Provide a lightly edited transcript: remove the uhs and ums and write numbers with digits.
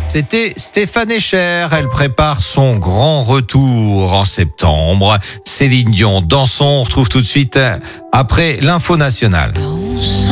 C'était Stéphane Escher. Elle prépare son grand retour en septembre. Céline Dion, Dansons, on retrouve tout de suite après l'info nationale.